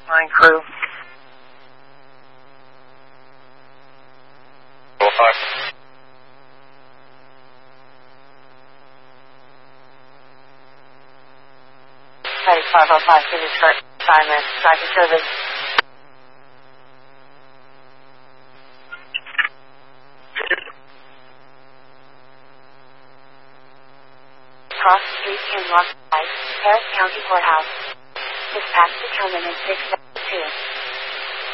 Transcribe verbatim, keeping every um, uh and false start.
Line crew. Oh, five. Heading five oh five, Phoenix Court, assignment, tracking service. Cross Street in Los Angeles, Harris County Courthouse. Dispatch determinant six seven two.